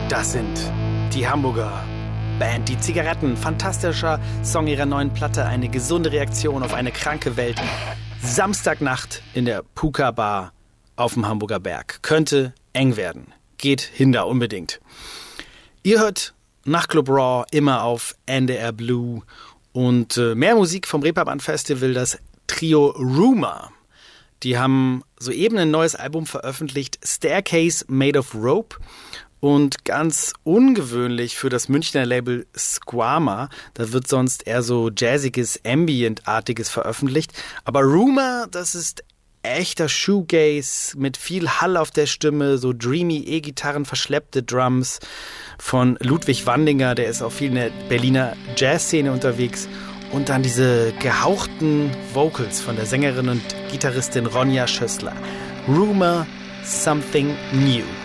Das sind die Hamburger Band Die Zigaretten. Fantastischer Song ihrer neuen Platte. Eine gesunde Reaktion auf eine kranke Welt. Samstagnacht in der Puka Bar auf dem Hamburger Berg. Könnte eng werden. Geht hin da unbedingt. Ihr hört Nachtclub Raw immer auf NDR Blue. Und mehr Musik vom Reeperbahn Festival, das Trio Rumour. Die haben soeben ein neues Album veröffentlicht, Staircase Made of Rope. Und ganz ungewöhnlich für das Münchner Label Squama, da wird sonst eher so jazziges, Ambient-artiges veröffentlicht. Aber Rumour, das ist echter Shoegaze mit viel Hall auf der Stimme, so dreamy E-Gitarren, verschleppte Drums von Ludwig Wandinger, der ist auch viel in der Berliner Jazzszene unterwegs. Und dann diese gehauchten Vocals von der Sängerin und Gitarristin Ronja Schössler. Rumour, Something New.